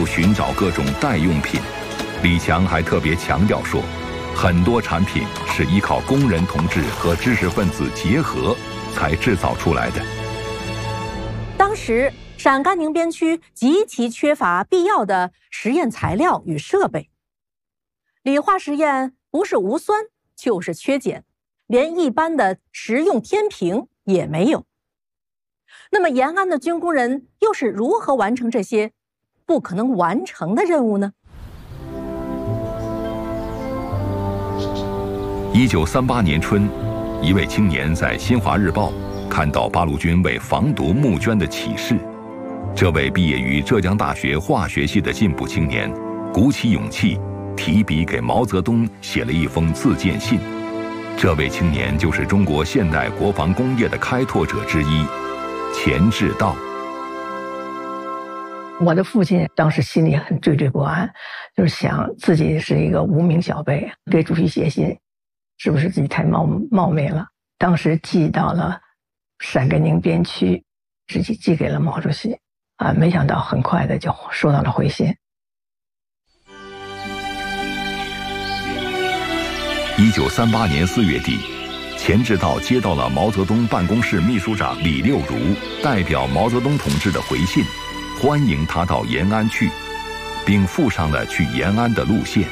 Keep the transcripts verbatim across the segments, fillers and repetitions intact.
寻找各种代用品。李强还特别强调说，很多产品是依靠工人同志和知识分子结合才制造出来的。 当时陕甘宁边区极其缺乏必要的实验材料与设备，理化实验不是无酸就是缺碱，连一般的实用天平也没有。那么延安的军工人又是如何完成这些不可能完成的任务呢？ 一九三八年春，一位青年在《新华日报》看到八路军为防毒募捐的启事。这位毕业于浙江大学化学系的进步青年，鼓起勇气，提笔给毛泽东写了一封自荐信。这位青年就是中国现代国防工业的开拓者之一，钱志道。 我的父亲当时心里很惴惴不安，就是想自己是一个无名小辈，给主席写信，是不是自己太冒冒昧了？当时寄到了陕甘宁边区，直接寄给了毛主席，啊，没想到很快的就收到了回信。 一九三八年四月底，钱志道接到了毛泽东办公室秘书长李六如代表毛泽东同志的回信，欢迎他到延安去，并附上了去延安的路线。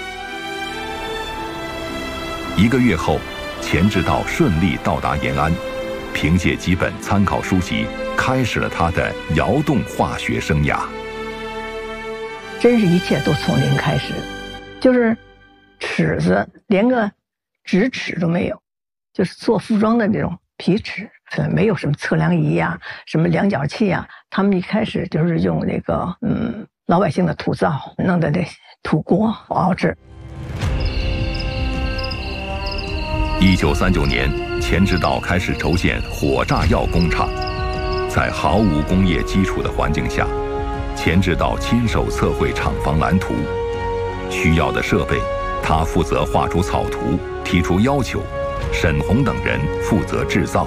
一个月后，钱志道顺利到达延安，凭借几本参考书籍，开始了他的窑洞化学生涯。 真是一切都从零开始，就是尺子连个直尺都没有，就是做服装的这种皮尺，没有什么测量仪呀、什么量角器呀。他们一开始就是用那个嗯老百姓的土灶弄的这土锅熬制。 一九三九年，钱志道开始筹建火炸药工厂。在毫无工业基础的环境下，钱志道亲手测绘厂房蓝图，需要的设备他负责画出草图，提出要求，沈鸿等人负责制造。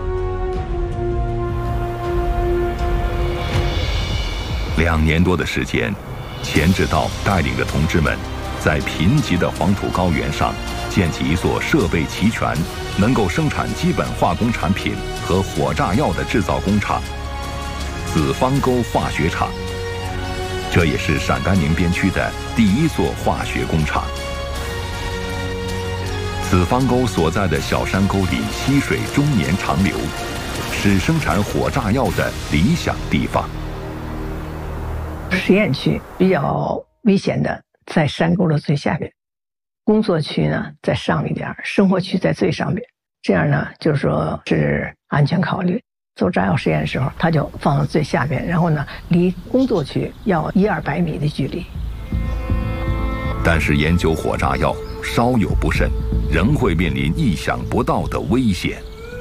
两年多的时间，钱志道带领着同志们，在贫瘠的黄土高原上建起一座设备齐全、能够生产基本化工产品和火炸药的制造工厂——子方沟化学厂。这也是陕甘宁边区的第一座化学工厂。子方沟所在的小山沟里溪水终年长流，是生产火炸药的理想地方。 实验区比较危险的在山沟的最下边，工作区呢在上一点，生活区在最上边。这样呢，就是说是安全考虑。做炸药实验的时候，他就放到最下边，然后呢，离工作区要一二百米的距离。 但是研究火炸药稍有不慎，仍会面临意想不到的危险。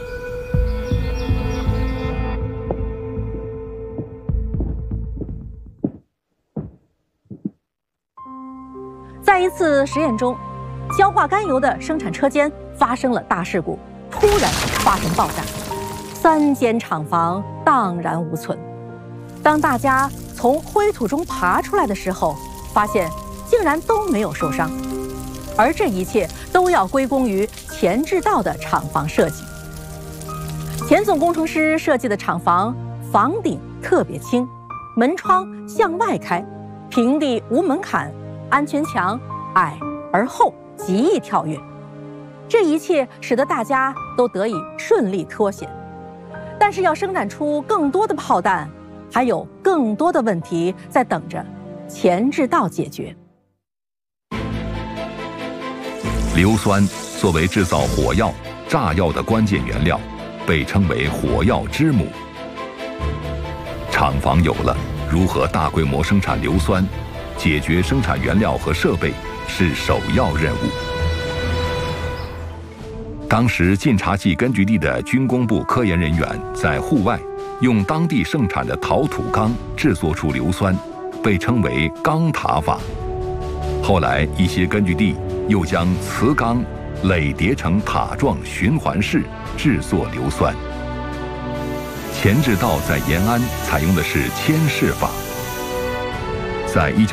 在一次实验中，硝化甘油的生产车间发生了大事故，突然发生爆炸，三间厂房荡然无存。当大家从灰土中爬出来的时候，发现竟然都没有受伤，而这一切都要归功于钱志道的厂房设计。钱总工程师设计的厂房房顶特别轻，门窗向外开，平地无门槛，安全墙矮而厚，极易跳跃。这一切使得大家都得以顺利脱险。但是要生产出更多的炮弹，还有更多的问题在等着钱志道解决。 硫酸作为制造火药、炸药的关键原料，被称为火药之母。厂房有了，如何大规模生产硫酸，解决生产原料和设备是首要任务。当时晋察冀根据地的军工部科研人员在户外用当地盛产的陶土钢制作出硫酸，被称为钢塔法。后来一些根据地又将瓷钢垒叠成塔状循环式制作硫酸。钱志道在延安采用的是铅式法。在一九